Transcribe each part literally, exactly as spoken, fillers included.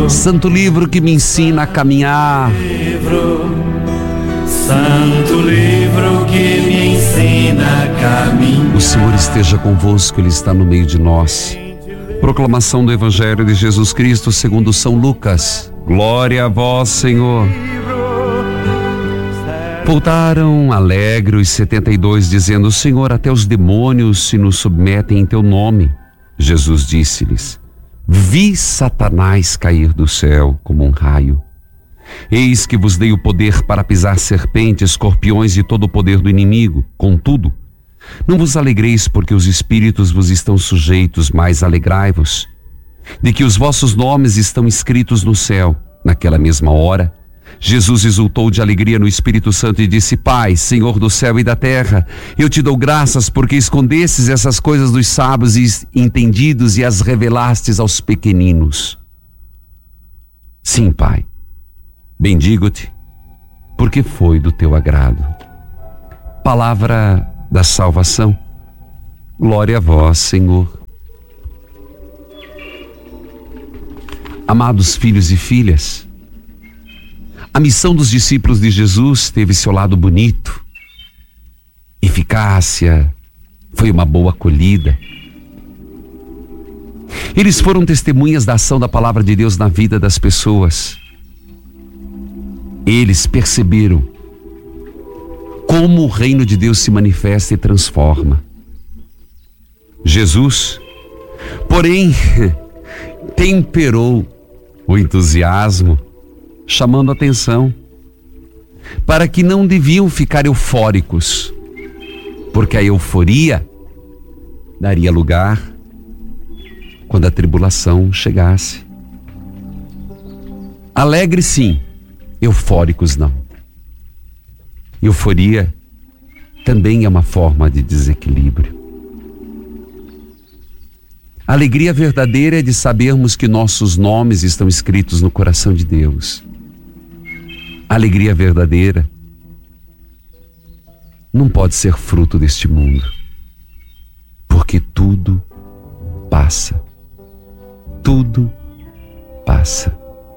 Santo livro que me ensina a caminhar. Santo livro que me ensina a caminhar. O Senhor esteja convosco, Ele está no meio de nós. Proclamação do Evangelho de Jesus Cristo segundo São Lucas. Glória a vós, Senhor. Voltaram alegres os setenta e dois, dizendo: Senhor, até os demônios se nos submetem em teu nome. Jesus disse-lhes: Vi Satanás cair do céu como um raio. Eis que vos dei o poder para pisar serpentes, escorpiões e todo o poder do inimigo. Contudo, não vos alegreis porque os espíritos vos estão sujeitos, mas alegrai-vos de que os vossos nomes estão escritos no céu. Naquela mesma hora, Jesus exultou de alegria no Espírito Santo e disse: Pai, Senhor do céu e da terra, eu te dou graças porque escondestes essas coisas dos sábios e entendidos e as revelastes aos pequeninos. Sim, Pai, bendigo-te porque foi do teu agrado. Palavra da salvação. Glória a vós, Senhor. Amados filhos e filhas, a missão dos discípulos de Jesus teve seu lado bonito, eficácia, foi uma boa acolhida. Eles foram testemunhas da ação da palavra de Deus na vida das pessoas. Eles perceberam como o reino de Deus se manifesta e transforma. Jesus, porém, temperou o entusiasmo, chamando a atenção para que não deviam ficar eufóricos, porque a euforia daria lugar quando a tribulação chegasse. Alegre sim, eufóricos não. Euforia também é uma forma de desequilíbrio. A alegria verdadeira é de sabermos que nossos nomes estão escritos no coração de Deus. A alegria verdadeira não pode ser fruto deste mundo, porque tudo passa. Tudo passa.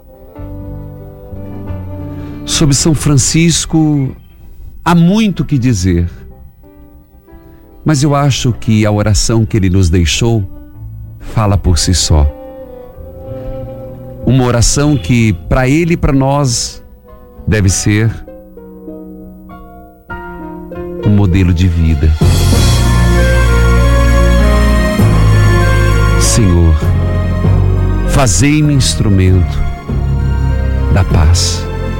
Sobre São Francisco, há muito o que dizer, mas eu acho que a oração que ele nos deixou fala por si só. Uma oração que, para ele e para nós, deve ser um modelo de vida. Senhor, fazei-me instrumento da paz.